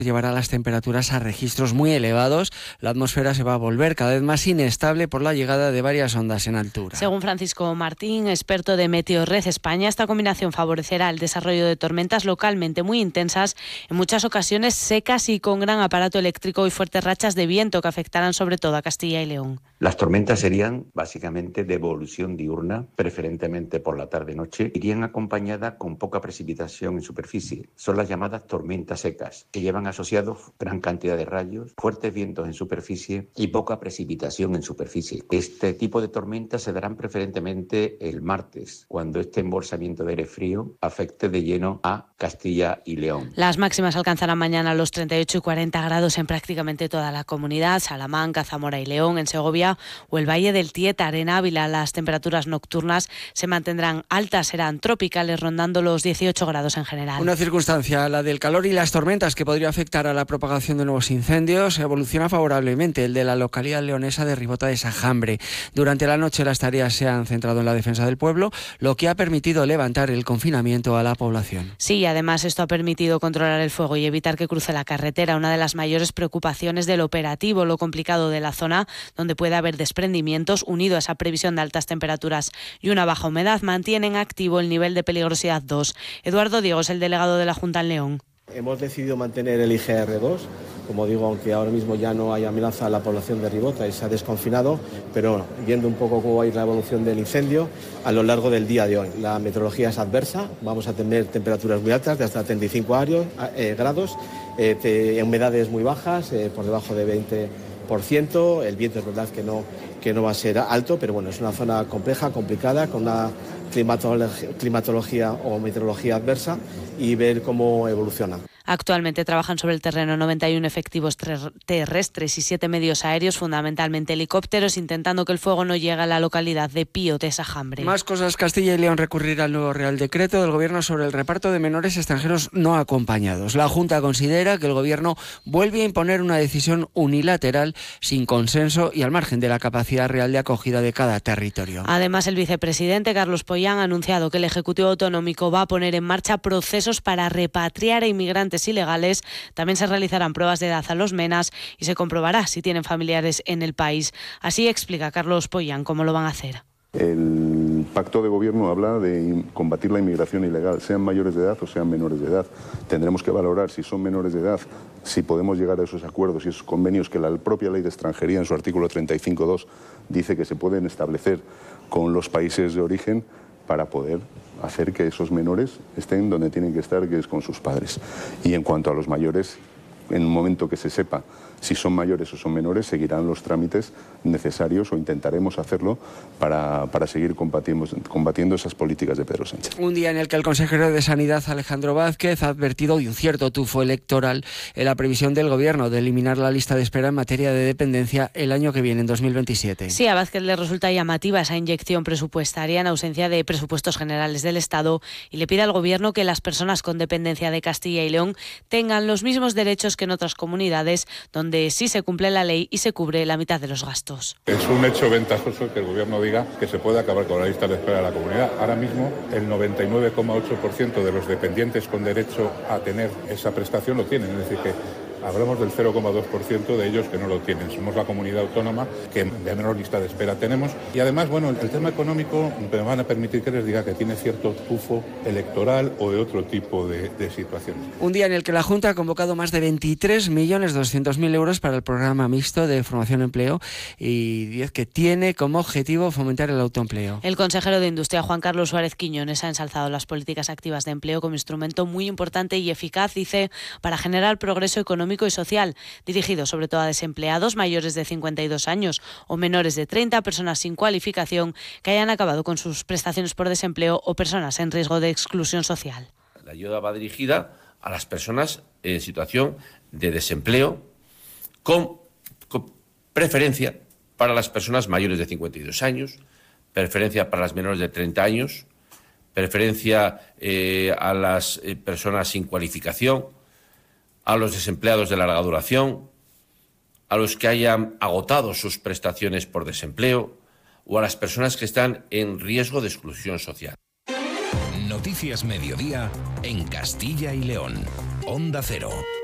llevará las temperaturas a registros muy elevados. La atmósfera se va a volver cada vez más inestable por la llegada de varias ondas en altura. Según Francisco Martín, experto de Meteorred España, esta combinación favorecerá el desarrollo de tormentas localmente muy intensas, en muchas ocasiones secas y con gran aparato eléctrico y fuertes rachas de viento que afectarán sobre todo a Castilla y León. Las tormentas serían básicamente de evolución diurna, preferentemente por la tarde-noche. Irían acompañadas con poca precipitación en superficie. Son las llamadas tormentas secas, que llevan asociados gran cantidad de rayos, fuertes vientos en superficie y poca precipitación en superficie. Este tipo de tormentas se darán preferentemente el martes, cuando este embolsamiento de aire frío afecte de lleno a Castilla y León. Las máximas alcanzarán mañana los 38 y 40 grados en prácticamente toda la comunidad: Salamanca, Zamora y León, en Segovia o el Valle del Tiétar, en Ávila. Las temperaturas nocturnas se mantendrán altas, serán tropicales, rondando los 18 grados en general. Una circunstancia, la del calor y las tormentas, que podría afectar a la propagación de nuevos incendios. Evoluciona favorablemente el de la localidad leonesa de Ribota de Sajambre. Durante la noche las tareas se han centrado en la defensa del pueblo, lo que ha permitido levantar el confinamiento a la población. Sí, además esto ha permitido controlar el fuego y evitar que cruce la carretera, una de las mayores preocupaciones del operativo, lo complicado de la zona, donde puede haber desprendimientos, unido a esa previsión de altas temperaturas y una baja humedad, mantienen activo el nivel de peligrosidad 2. Eduardo Diego es el delegado de la Junta en León. Hemos decidido mantener el IGR2, como digo, aunque ahora mismo ya no hay amenaza a la población de Ribota y se ha desconfinado, pero bueno, viendo un poco cómo va a ir la evolución del incendio a lo largo del día de hoy. La meteorología es adversa, vamos a tener temperaturas muy altas, de hasta 35 grados, humedades muy bajas, por debajo de 20%, el viento es verdad que no va a ser alto, pero bueno, es una zona compleja, complicada, con una climatología o meteorología adversa, y ver cómo evoluciona. Actualmente trabajan sobre el terreno 91 efectivos terrestres y 7 medios aéreos, fundamentalmente helicópteros, intentando que el fuego no llegue a la localidad de Pío de Sajambre. Más cosas. Castilla y León recurrirá al nuevo Real Decreto del Gobierno sobre el reparto de menores extranjeros no acompañados. La Junta considera que el Gobierno vuelve a imponer una decisión unilateral, sin consenso y al margen de la capacidad real de acogida de cada territorio. Además, el vicepresidente Carlos Pollán ha anunciado que el Ejecutivo Autonómico va a poner en marcha procesos para repatriar a inmigrantes ilegales. También se realizarán pruebas de edad a los menas y se comprobará si tienen familiares en el país. Así explica Carlos Pollán cómo lo van a hacer. El pacto de gobierno habla de combatir la inmigración ilegal, sean mayores de edad o sean menores de edad. Tendremos que valorar si son menores de edad, si podemos llegar a esos acuerdos y esos convenios que la propia ley de extranjería en su artículo 35.2 dice que se pueden establecer con los países de origen, para poder hacer que esos menores estén donde tienen que estar, que es con sus padres. Y en cuanto a los mayores, en el momento que se sepa si son mayores o son menores, seguirán los trámites necesarios, o intentaremos hacerlo, para seguir combatiendo esas políticas de Pedro Sánchez. Un día en el que el consejero de Sanidad, Alejandro Vázquez, ha advertido de un cierto tufo electoral en la previsión del Gobierno de eliminar la lista de espera en materia de dependencia el año que viene, en 2027. Sí, a Vázquez le resulta llamativa esa inyección presupuestaria en ausencia de presupuestos generales del Estado, y le pide al Gobierno que las personas con dependencia de Castilla y León tengan los mismos derechos que en otras comunidades, donde sí se cumple la ley y se cubre la mitad de los gastos. Es un hecho ventajoso que el Gobierno diga que se puede acabar con la lista de espera de la comunidad. Ahora mismo el 99,8% de los dependientes con derecho a tener esa prestación lo tienen, es decir que hablamos del 0,2% de ellos que no lo tienen. Somos la comunidad autónoma que de menor lista de espera tenemos. Y además, bueno, el tema económico me van a permitir que les diga que tiene cierto tufo electoral o de otro tipo de situaciones. Un día en el que la Junta ha convocado más de 23.200.000 euros para el programa mixto de formación y empleo, y 10 que tiene como objetivo fomentar el autoempleo. El consejero de Industria, Juan Carlos Suárez Quiñones, ha ensalzado las políticas activas de empleo como instrumento muy importante y eficaz, dice, para generar progreso económico y social, dirigido sobre todo a desempleados mayores de 52 años o menores de 30, personas sin cualificación que hayan acabado con sus prestaciones por desempleo o personas en riesgo de exclusión social. La ayuda va dirigida a las personas en situación de desempleo, con preferencia para las personas mayores de 52 años, preferencia para las menores de 30 años, preferencia a las personas sin cualificación, a los desempleados de larga duración, a los que hayan agotado sus prestaciones por desempleo o a las personas que están en riesgo de exclusión social. Noticias Mediodía en Castilla y León. Onda Cero.